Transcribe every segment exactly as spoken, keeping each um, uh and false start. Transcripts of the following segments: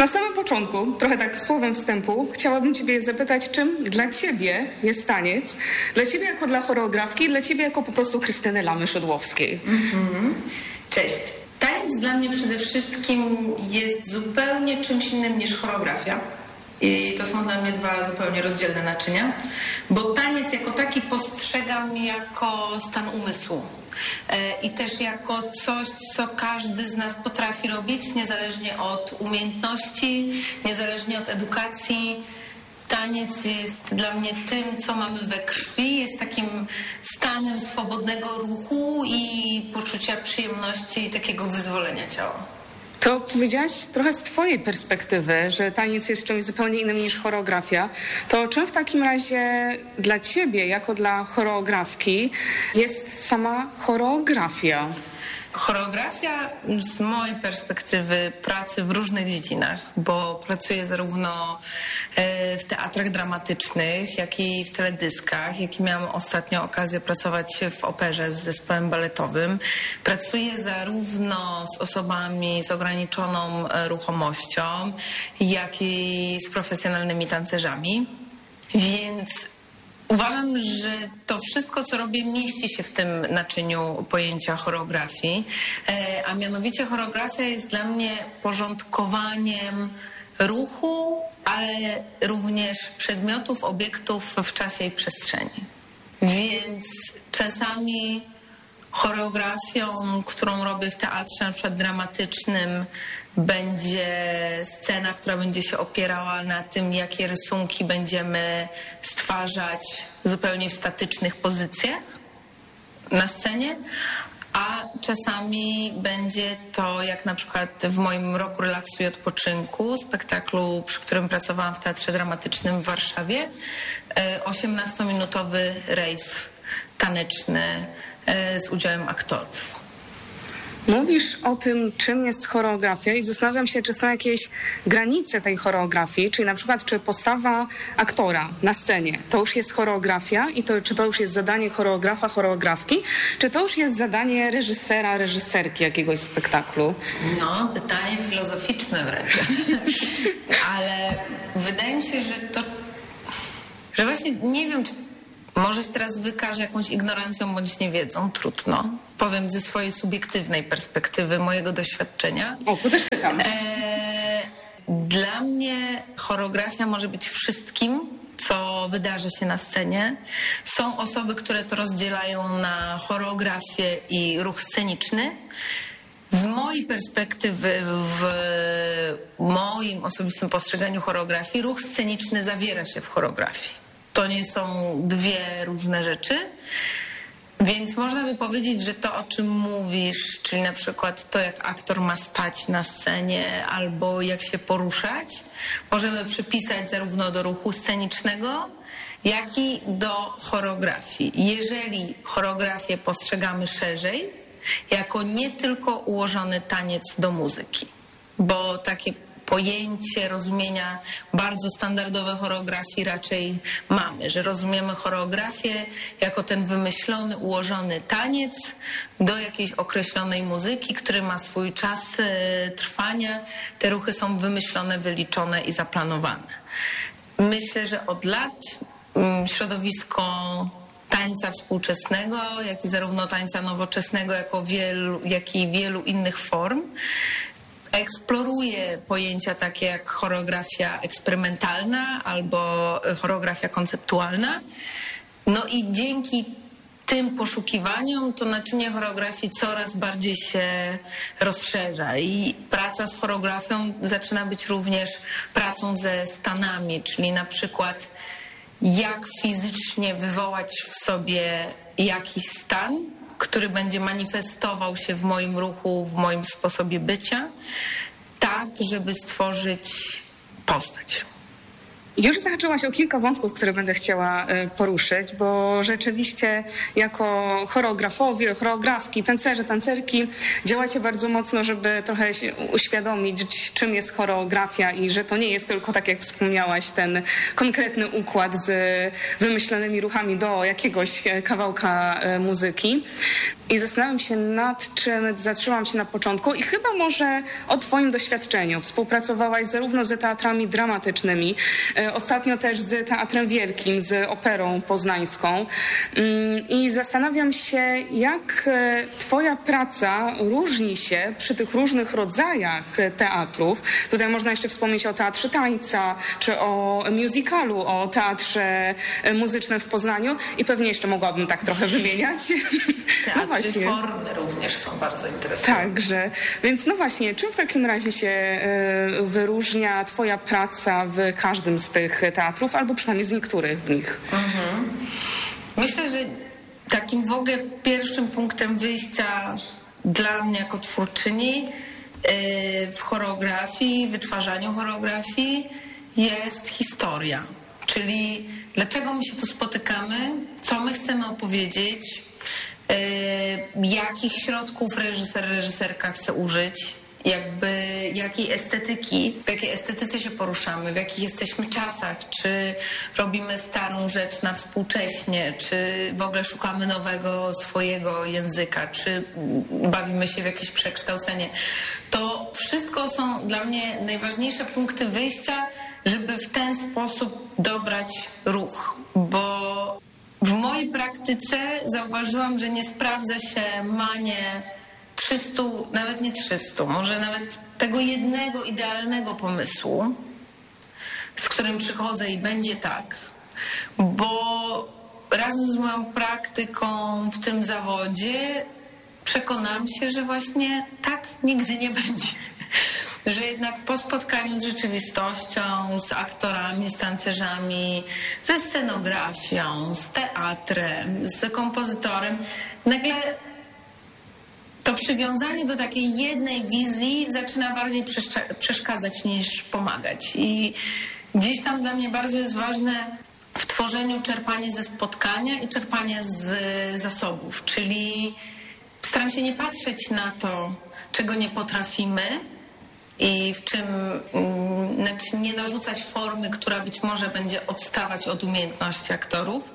Na samym początku, trochę tak słowem wstępu, chciałabym Ciebie zapytać, czym dla Ciebie jest taniec? Dla Ciebie jako dla choreografki, dla Ciebie jako po prostu Krystyny Lamy Szydłowskiej. Mm-hmm. Cześć. Taniec dla mnie przede wszystkim jest zupełnie czymś innym niż choreografia. I to są dla mnie dwa zupełnie rozdzielne naczynia, bo taniec jako taki postrzegam jako stan umysłu i też jako coś, co każdy z nas potrafi robić, niezależnie od umiejętności, niezależnie od edukacji. Taniec jest dla mnie tym, co mamy we krwi, jest takim stanem swobodnego ruchu i poczucia przyjemności i takiego wyzwolenia ciała. To powiedziałaś trochę z Twojej perspektywy, że taniec jest czymś zupełnie innym niż choreografia. To czym w takim razie dla Ciebie, jako dla choreografki, jest sama choreografia? Choreografia z mojej perspektywy pracy w różnych dziedzinach, bo pracuję zarówno w teatrach dramatycznych, jak i w teledyskach, jak i miałam ostatnio okazję pracować w operze z zespołem baletowym. Pracuję zarówno z osobami z ograniczoną ruchomością, jak i z profesjonalnymi tancerzami, więc uważam, że to wszystko, co robię, mieści się w tym naczyniu pojęcia choreografii, a mianowicie choreografia jest dla mnie porządkowaniem ruchu, ale również przedmiotów, obiektów w czasie i przestrzeni. Więc czasami choreografią, którą robię w teatrze, na przykład dramatycznym, będzie scena, która będzie się opierała na tym, jakie rysunki będziemy stwarzać zupełnie w statycznych pozycjach na scenie, a czasami będzie to, jak na przykład w moim roku relaksu i odpoczynku, spektaklu, przy którym pracowałam w Teatrze Dramatycznym w Warszawie, osiemnastominutowy rave taneczny z udziałem aktorów. Mówisz o tym, czym jest choreografia i zastanawiam się, czy są jakieś granice tej choreografii, czyli na przykład, czy postawa aktora na scenie to już jest choreografia i to, czy to już jest zadanie choreografa, choreografki, czy to już jest zadanie reżysera, reżyserki jakiegoś spektaklu? No, pytanie filozoficzne wręcz. Ale wydaje mi się, że to, że właśnie nie wiem, czy może się teraz wykażę jakąś ignorancją bądź niewiedzą, trudno. Powiem ze swojej subiektywnej perspektywy, mojego doświadczenia. O, to też pytam. E, dla mnie choreografia może być wszystkim, co wydarzy się na scenie. Są osoby, które to rozdzielają na choreografię i ruch sceniczny. Z mojej perspektywy, w moim osobistym postrzeganiu choreografii, ruch sceniczny zawiera się w choreografii. To nie są dwie różne rzeczy, więc można by powiedzieć, że to, o czym mówisz, czyli na przykład to, jak aktor ma stać na scenie albo jak się poruszać, możemy przypisać zarówno do ruchu scenicznego, jak i do choreografii. Jeżeli choreografię postrzegamy szerzej, jako nie tylko ułożony taniec do muzyki, bo takie pojęcie rozumienia bardzo standardowe choreografii raczej mamy, że rozumiemy choreografię jako ten wymyślony, ułożony taniec do jakiejś określonej muzyki, który ma swój czas e, trwania. Te ruchy są wymyślone, wyliczone i zaplanowane. Myślę, że od lat mm, środowisko tańca współczesnego, jak i zarówno tańca nowoczesnego, jako wielu, jak i wielu innych form, eksploruje pojęcia takie jak choreografia eksperymentalna albo choreografia konceptualna. No i dzięki tym poszukiwaniom to naczynie choreografii coraz bardziej się rozszerza i praca z choreografią zaczyna być również pracą ze stanami, czyli na przykład jak fizycznie wywołać w sobie jakiś stan, który będzie manifestował się w moim ruchu, w moim sposobie bycia, tak, żeby stworzyć postać. Już zahaczyłaś o kilka wątków, które będę chciała poruszyć, bo rzeczywiście jako choreografowie, choreografki, tancerze, tancerki działacie bardzo mocno, żeby trochę się uświadomić, czym jest choreografia i że to nie jest tylko, tak jak wspomniałaś, ten konkretny układ z wymyślonymi ruchami do jakiegoś kawałka muzyki. I zastanawiam się nad czym, zatrzymałam się na początku i chyba może o twoim doświadczeniu. Współpracowałaś zarówno z teatrami dramatycznymi, ostatnio też z Teatrem Wielkim, z Operą Poznańską. I zastanawiam się, jak twoja praca różni się przy tych różnych rodzajach teatrów. Tutaj można jeszcze wspomnieć o Teatrze Tańca, czy o musicalu, o Teatrze Muzycznym w Poznaniu i pewnie jeszcze mogłabym tak trochę wymieniać. No właśnie. Formy również są bardzo interesujące. Także, więc no właśnie, czym w takim razie się y, wyróżnia twoja praca w każdym z tych teatrów, albo przynajmniej z niektórych z nich? Mhm. Myślę, że takim w ogóle pierwszym punktem wyjścia dla mnie jako twórczyni y, w choreografii, wytwarzaniu choreografii jest historia. Czyli dlaczego my się tu spotykamy, co my chcemy opowiedzieć, jakich środków reżyser, reżyserka chce użyć, jakby jakiej estetyki, w jakiej estetyce się poruszamy, w jakich jesteśmy czasach, czy robimy starą rzecz na współcześnie, czy w ogóle szukamy nowego swojego języka, czy bawimy się w jakieś przekształcenie. To wszystko są dla mnie najważniejsze punkty wyjścia, żeby w ten sposób dobrać ruch, bo w mojej praktyce zauważyłam, że nie sprawdza się manie trzystu, nawet nie trzystu, może nawet tego jednego idealnego pomysłu, z którym przychodzę i będzie tak, bo razem z moją praktyką w tym zawodzie przekonałam się, że właśnie tak nigdy nie będzie. Że jednak po spotkaniu z rzeczywistością, z aktorami, z tancerzami, ze scenografią, z teatrem, z kompozytorem, nagle to przywiązanie do takiej jednej wizji zaczyna bardziej przeszkadzać niż pomagać. I gdzieś tam dla mnie bardzo jest ważne w tworzeniu czerpanie ze spotkania i czerpanie z zasobów, czyli staram się nie patrzeć na to, czego nie potrafimy, i w czym znaczy nie narzucać formy, która być może będzie odstawać od umiejętności aktorów,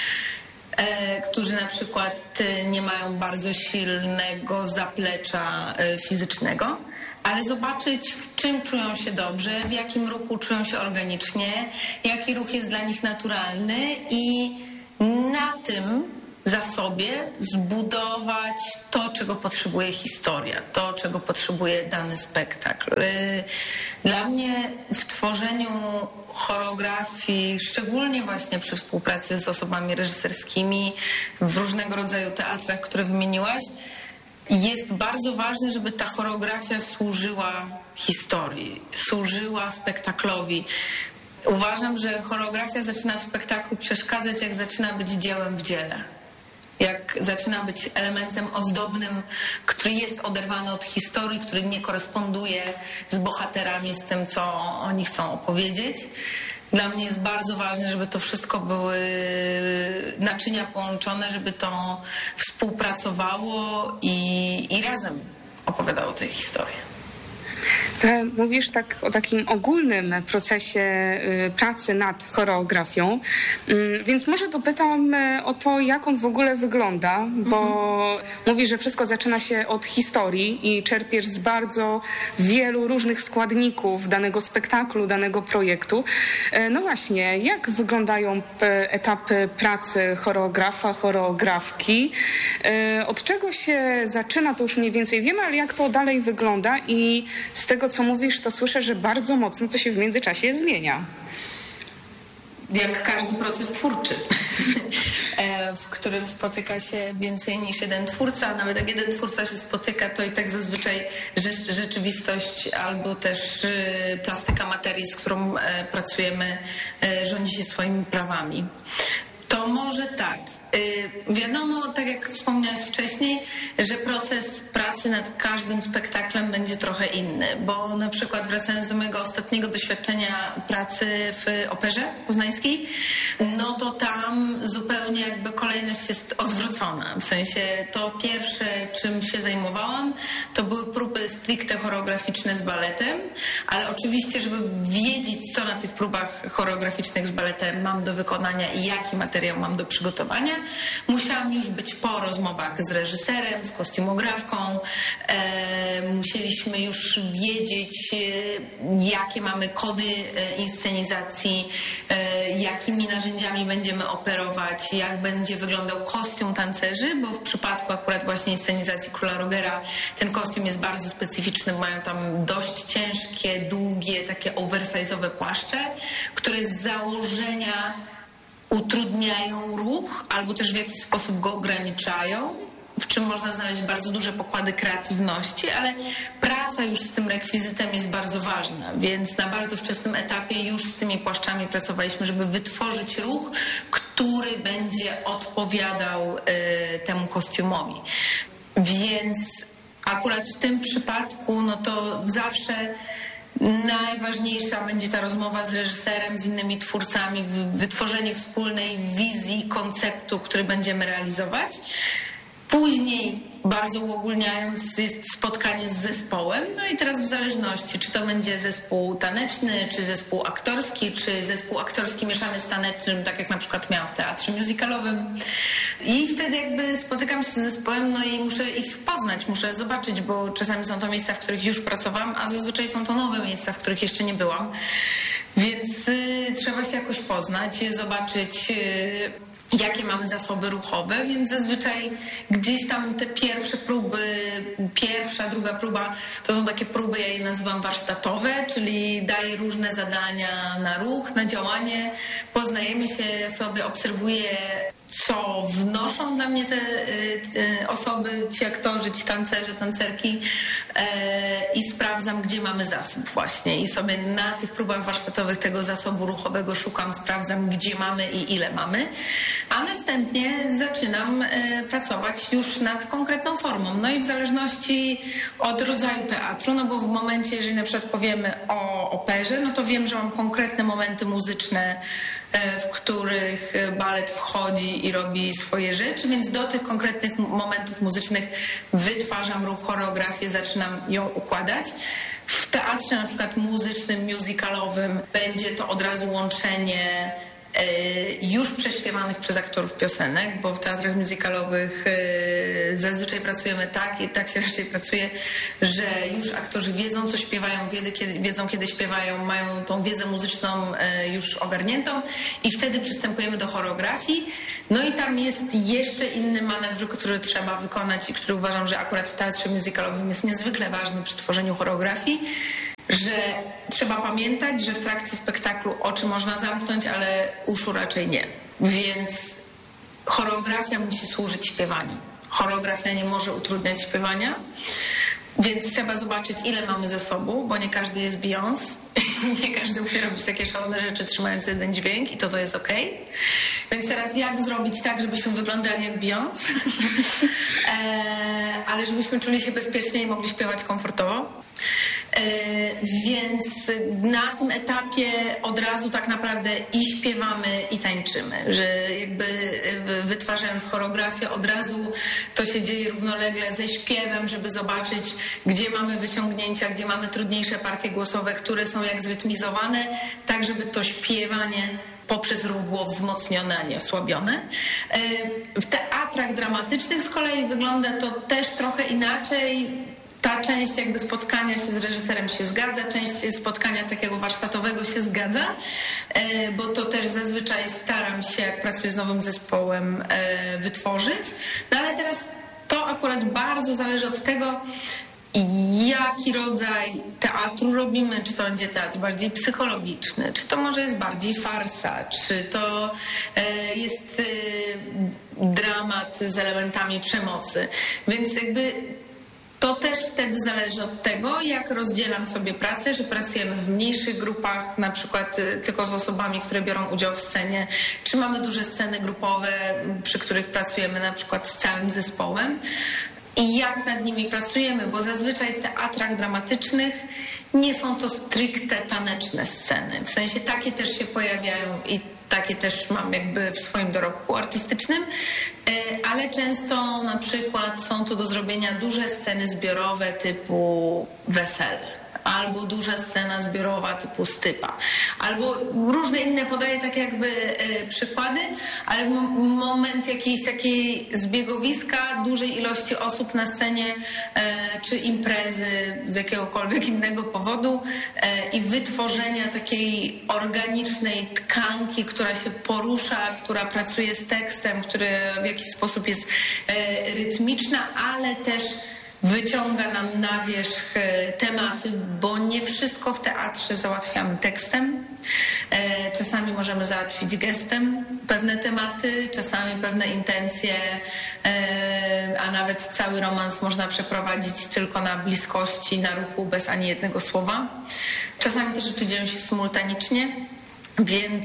e, którzy na przykład nie mają bardzo silnego zaplecza e, fizycznego, ale zobaczyć, w czym czują się dobrze, w jakim ruchu czują się organicznie, jaki ruch jest dla nich naturalny i na tym zasobie zbudować to, czego potrzebuje historia, to, czego potrzebuje dany spektakl. Dla mnie w tworzeniu choreografii, szczególnie właśnie przy współpracy z osobami reżyserskimi w różnego rodzaju teatrach, które wymieniłaś, jest bardzo ważne, żeby ta choreografia służyła historii, służyła spektaklowi. Uważam, że choreografia zaczyna w spektaklu przeszkadzać, jak zaczyna być dziełem w dziele. Jak zaczyna być elementem ozdobnym, który jest oderwany od historii, który nie koresponduje z bohaterami, z tym, co oni chcą opowiedzieć. Dla mnie jest bardzo ważne, żeby to wszystko były naczynia połączone, żeby to współpracowało i, i razem opowiadało tę historię. Mówisz tak o takim ogólnym procesie pracy nad choreografią, więc może dopytam o to, jak on w ogóle wygląda, bo mhm. mówisz, że wszystko zaczyna się od historii i czerpiesz z bardzo wielu różnych składników danego spektaklu, danego projektu. No właśnie, jak wyglądają etapy pracy choreografa, choreografki? Od czego się zaczyna, to już mniej więcej wiemy, ale jak to dalej wygląda i z tego, co mówisz, to słyszę, że bardzo mocno to się w międzyczasie zmienia. Jak każdy proces twórczy, w którym spotyka się więcej niż jeden twórca, a nawet jak jeden twórca się spotyka, to i tak zazwyczaj rzeczywistość albo też plastyka materii, z którą pracujemy, rządzi się swoimi prawami. To może tak, Yy, wiadomo, tak jak wspomniałaś wcześniej, że proces pracy nad każdym spektaklem będzie trochę inny, bo na przykład wracając do mojego ostatniego doświadczenia pracy w Operze Poznańskiej, no to tam zupełnie jakby kolejność jest odwrócona. W sensie to pierwsze, czym się zajmowałam, to były próby stricte choreograficzne z baletem, ale oczywiście, żeby wiedzieć, co na tych próbach choreograficznych z baletem mam do wykonania i jaki materiał mam do przygotowania, musiałam już być po rozmowach z reżyserem, z kostiumografką. E, musieliśmy już wiedzieć, e, jakie mamy kody e, inscenizacji, e, jakimi narzędziami będziemy operować, jak będzie wyglądał kostium tancerzy, bo w przypadku akurat właśnie inscenizacji Króla Rogera ten kostium jest bardzo specyficzny, mają tam dość ciężkie, długie, takie oversize'owe płaszcze, które z założenia utrudniają ruch albo też w jakiś sposób go ograniczają, w czym można znaleźć bardzo duże pokłady kreatywności, ale praca już z tym rekwizytem jest bardzo ważna, więc na bardzo wczesnym etapie już z tymi płaszczami pracowaliśmy, żeby wytworzyć ruch, który będzie odpowiadał y, temu kostiumowi. Więc akurat w tym przypadku, no to zawsze najważniejsza będzie ta rozmowa z reżyserem, z innymi twórcami, wytworzenie wspólnej wizji, konceptu, który będziemy realizować. Później, bardzo uogólniając, jest spotkanie z zespołem. No i teraz w zależności, czy to będzie zespół taneczny, czy zespół aktorski, czy zespół aktorski mieszany z tanecznym, tak jak na przykład miałam w teatrze musicalowym. I wtedy jakby spotykam się z zespołem, no i muszę ich poznać, muszę zobaczyć, bo czasami są to miejsca, w których już pracowałam, a zazwyczaj są to nowe miejsca, w których jeszcze nie byłam. Więc y, trzeba się jakoś poznać, zobaczyć... Y, jakie mamy zasoby ruchowe, więc zazwyczaj gdzieś tam te pierwsze próby, pierwsza, druga próba, to są takie próby, ja je nazywam warsztatowe, czyli daję różne zadania na ruch, na działanie, poznajemy się, ja sobie obserwuję, co wnoszą dla mnie te y, osoby, ci aktorzy, ci tancerze, tancerki y, i sprawdzam, gdzie mamy zasób właśnie i sobie na tych próbach warsztatowych tego zasobu ruchowego szukam, sprawdzam, gdzie mamy i ile mamy, a następnie zaczynam y, pracować już nad konkretną formą. No i w zależności od rodzaju teatru, no bo w momencie, jeżeli na przykład powiemy o operze, no to wiem, że mam konkretne momenty muzyczne, w których balet wchodzi i robi swoje rzeczy, więc do tych konkretnych momentów muzycznych wytwarzam ruch, choreografię, zaczynam ją układać. W teatrze na przykład muzycznym, musicalowym będzie to od razu łączenie już prześpiewanych przez aktorów piosenek, bo w teatrach musicalowych zazwyczaj pracujemy tak i tak się raczej pracuje, że już aktorzy wiedzą, co śpiewają, wiedzą, kiedy śpiewają, mają tą wiedzę muzyczną już ogarniętą i wtedy przystępujemy do choreografii. No i tam jest jeszcze inny manewr, który trzeba wykonać i który uważam, że akurat w teatrze musicalowym jest niezwykle ważny przy tworzeniu choreografii, że trzeba pamiętać, że w trakcie spektaklu oczy można zamknąć, ale uszu raczej nie. Więc choreografia musi służyć śpiewaniu. Choreografia nie może utrudniać śpiewania, więc trzeba zobaczyć, ile mamy zasobu, bo nie każdy jest Beyoncé. Nie każdy musi robić takie szalone rzeczy, trzymając jeden dźwięk i to to jest okej. Okay. Więc teraz jak zrobić tak, żebyśmy wyglądali jak Beyoncé, e, ale żebyśmy czuli się bezpiecznie i mogli śpiewać komfortowo. Więc na tym etapie od razu tak naprawdę i śpiewamy, i tańczymy, że jakby wytwarzając choreografię od razu to się dzieje równolegle ze śpiewem, żeby zobaczyć, gdzie mamy wyciągnięcia, gdzie mamy trudniejsze partie głosowe, które są jak zrytmizowane, tak żeby to śpiewanie poprzez ruch było wzmocnione, a nie osłabione. W teatrach dramatycznych z kolei wygląda to też trochę inaczej. Ta część jakby spotkania się z reżyserem się zgadza, część spotkania takiego warsztatowego się zgadza, bo to też zazwyczaj staram się, jak pracuję z nowym zespołem, wytworzyć. No ale teraz to akurat bardzo zależy od tego, jaki rodzaj teatru robimy, czy to będzie teatr bardziej psychologiczny, czy to może jest bardziej farsa, czy to jest dramat z elementami przemocy. Więc jakby To też wtedy zależy od tego, jak rozdzielam sobie pracę, że pracujemy w mniejszych grupach, na przykład tylko z osobami, które biorą udział w scenie, czy mamy duże sceny grupowe, przy których pracujemy na przykład z całym zespołem i jak nad nimi pracujemy, bo zazwyczaj w teatrach dramatycznych nie są to stricte taneczne sceny, w sensie takie też się pojawiają i takie też mam jakby w swoim dorobku artystycznym, ale często na przykład są to do zrobienia duże sceny zbiorowe typu wesele, albo duża scena zbiorowa typu stypa, albo różne inne, podaję tak jakby e, przykłady, ale m- moment jakiejś takiej zbiegowiska, dużej ilości osób na scenie, e, czy imprezy z jakiegokolwiek innego powodu e, i wytworzenia takiej organicznej tkanki, która się porusza, która pracuje z tekstem, który w jakiś sposób jest e, rytmiczna, ale też wyciąga nam na wierzch tematy, bo nie wszystko w teatrze załatwiamy tekstem. Czasami możemy załatwić gestem pewne tematy, czasami pewne intencje, a nawet cały romans można przeprowadzić tylko na bliskości, na ruchu, bez ani jednego słowa. Czasami te rzeczy dzieją się symultanicznie. Więc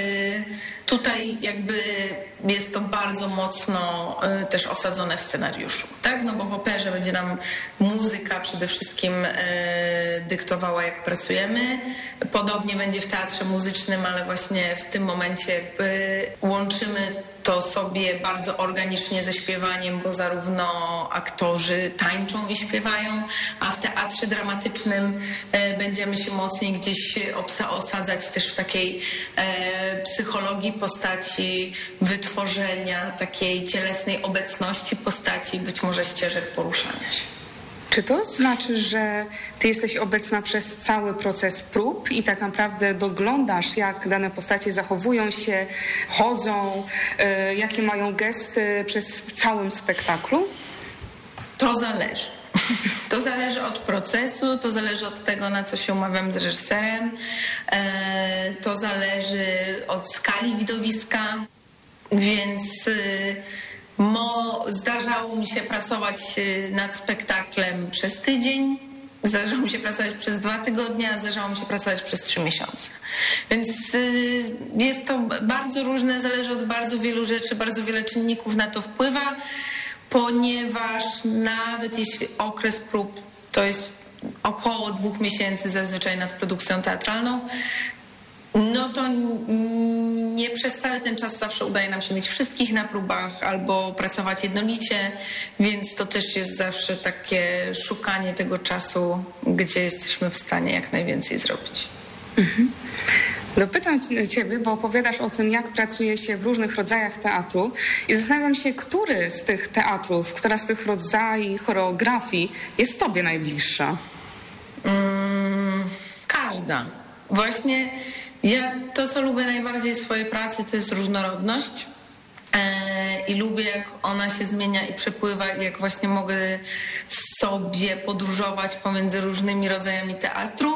tutaj jakby jest to bardzo mocno też osadzone w scenariuszu, tak? No bo w operze będzie nam muzyka przede wszystkim dyktowała, jak pracujemy. Podobnie będzie w teatrze muzycznym, ale właśnie w tym momencie jakby łączymy to sobie bardzo organicznie ze śpiewaniem, bo zarówno aktorzy tańczą i śpiewają, a w teatrze dramatycznym e, będziemy się mocniej gdzieś obsa- osadzać też w takiej e, psychologii postaci, wytworzenia takiej cielesnej obecności postaci, być może ścieżek poruszania się. Czy to znaczy, że ty jesteś obecna przez cały proces prób i tak naprawdę doglądasz, jak dane postacie zachowują się, chodzą, y, jakie mają gesty przez w całym spektaklu? To zależy. To zależy od procesu, to zależy od tego, na co się umawiam z reżyserem, e, to zależy od skali widowiska, więc... Y, Mo, zdarzało mi się pracować nad spektaklem przez tydzień, zdarzało mi się pracować przez dwa tygodnie, a zdarzało mi się pracować przez trzy miesiące. Więc y, jest to bardzo różne, zależy od bardzo wielu rzeczy, bardzo wiele czynników na to wpływa, ponieważ nawet jeśli okres prób to jest około dwóch miesięcy zazwyczaj nad produkcją teatralną, no to nie przez cały ten czas zawsze udaje nam się mieć wszystkich na próbach albo pracować jednolicie, więc to też jest zawsze takie szukanie tego czasu, gdzie jesteśmy w stanie jak najwięcej zrobić. Mhm. No pytam ciebie, bo opowiadasz o tym, jak pracuje się w różnych rodzajach teatru i zastanawiam się, który z tych teatrów, która z tych rodzajów choreografii jest tobie najbliższa? Hmm, każda. Właśnie ja to, co lubię najbardziej w swojej pracy, to jest różnorodność e, i lubię, jak ona się zmienia i przepływa, jak właśnie mogę sobie podróżować pomiędzy różnymi rodzajami teatru.